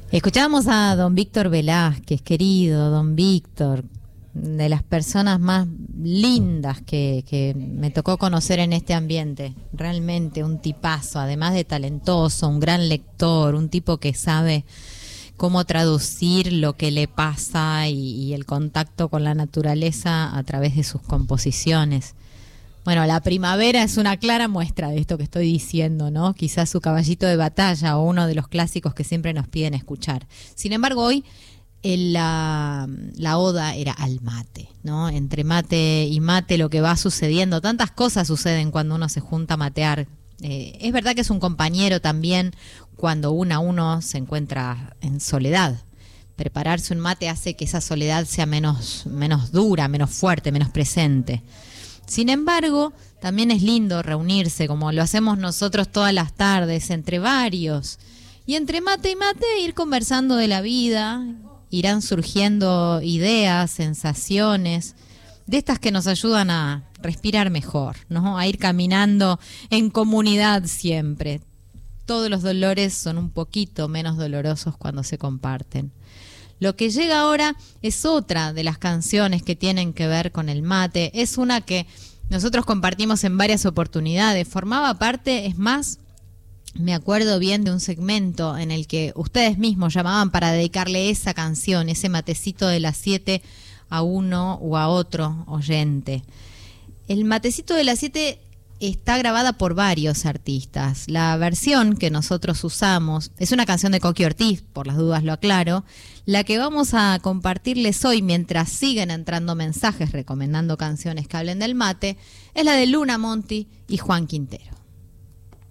Escuchábamos a don Víctor Velázquez, querido don Víctor, de las personas más lindas que me tocó conocer en este ambiente. Realmente un tipazo, además de talentoso, un gran lector, un tipo que sabe cómo traducir lo que le pasa y el contacto con la naturaleza a través de sus composiciones. Bueno, La Primavera es una clara muestra de esto que estoy diciendo, ¿no? Quizás su caballito de batalla o uno de los clásicos que siempre nos piden escuchar. Sin embargo, hoy la oda era al mate, ¿no? Entre mate y mate lo que va sucediendo, tantas cosas suceden cuando uno se junta a matear. Es verdad que es un compañero también cuando uno se encuentra en soledad. Prepararse un mate hace que esa soledad sea menos dura, menos fuerte, menos presente. Sin embargo, también es lindo reunirse, como lo hacemos nosotros todas las tardes, entre varios. Y entre mate y mate ir conversando de la vida, irán surgiendo ideas, sensaciones, de estas que nos ayudan a respirar mejor, ¿no? A ir caminando en comunidad siempre. Todos los dolores son un poquito menos dolorosos cuando se comparten. Lo que llega ahora es otra de las canciones que tienen que ver con el mate. Es una que nosotros compartimos en varias oportunidades. Formaba parte, es más, me acuerdo bien de un segmento en el que ustedes mismos llamaban para dedicarle esa canción, ese matecito de las 7 a uno o a otro oyente. El matecito de las 7 está grabada por varios artistas. La versión que nosotros usamos es una canción de Coqui Ortiz, por las dudas lo aclaro. La que vamos a compartirles hoy, mientras siguen entrando mensajes recomendando canciones que hablen del mate, es la de Luna Monti y Juan Quintero.